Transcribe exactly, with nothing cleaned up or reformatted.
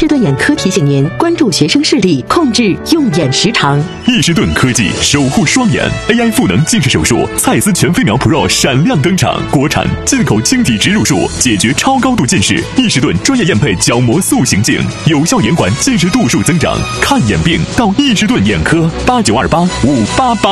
士顿眼科提醒您关注学生视力，控制用眼时长。 易士顿科技守护双眼 A I 赋能近视手术，蔡司全飞秒 Pro 闪亮登场，国产进口晶体植入术，解决超高度近视。易士顿专业验配角膜塑形镜，有效延缓近视度数增长。看眼病到易士顿眼科，八九二八五八八。